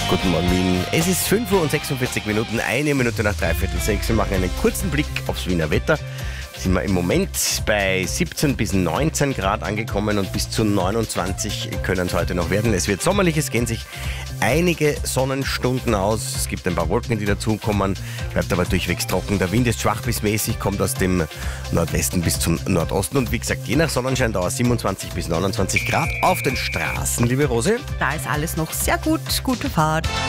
Guten Morgen, Wien. Es ist 5 Uhr und 46 Minuten, eine Minute nach 6:15. Wir machen einen kurzen Blick aufs Wiener Wetter. Sind wir im Moment bei 17 bis 19 Grad angekommen und bis zu 29 können es heute noch werden. Es wird sommerlich, es gehen sich einige Sonnenstunden aus. Es gibt ein paar Wolken, die dazukommen, bleibt aber durchwegs trocken. Der Wind ist schwach bis mäßig, kommt aus dem Nordwesten bis zum Nordosten. Und wie gesagt, je nach Sonnenscheindauer 27 bis 29 Grad auf den Straßen, liebe Rose. Da ist alles noch sehr gut. Gute Fahrt.